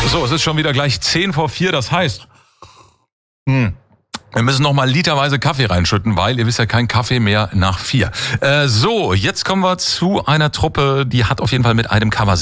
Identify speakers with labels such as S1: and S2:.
S1: So, es ist schon wieder gleich 4:10, das heißt, wir müssen noch mal literweise Kaffee reinschütten, weil ihr wisst ja, kein Kaffee mehr nach 4. So, jetzt kommen wir zu einer Truppe, die hat auf jeden Fall mit einem Cover